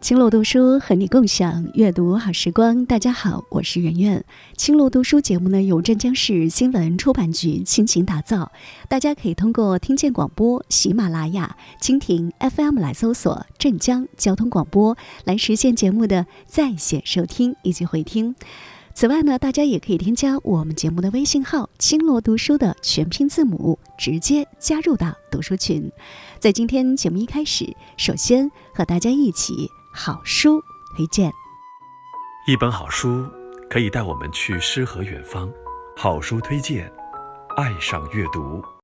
青露读书和你共享阅读好时光。大家好，我是圆圆。青露读书节目呢，由镇江市新闻出版局倾情打造。大家可以通过听见广播、喜马拉雅、蜻蜓 FM 来搜索镇江交通广播，来实现节目的在线收听以及回听。此外呢，大家也可以添加我们节目的微信号青罗读书的全拼字母，直接加入到读书群。在今天节目一开始，首先和大家一起好书推荐。 一本好书可以带我们去诗和远方，好书推荐，爱上阅读。